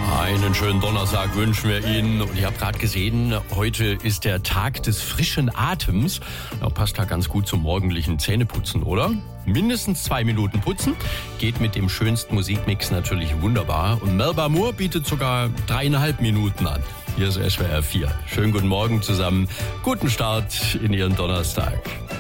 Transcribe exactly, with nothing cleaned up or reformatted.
Einen schönen Donnerstag wünschen wir Ihnen. Und ich habe gerade gesehen, heute ist der Tag des frischen Atems. Ja, passt da ganz gut zum morgendlichen Zähneputzen, oder? Mindestens zwei Minuten putzen geht mit dem schönsten Musikmix natürlich wunderbar. Und Melba Moore bietet sogar dreieinhalb Minuten an. Hier ist S W R vier. Schönen guten Morgen zusammen. Guten Start in Ihren Donnerstag.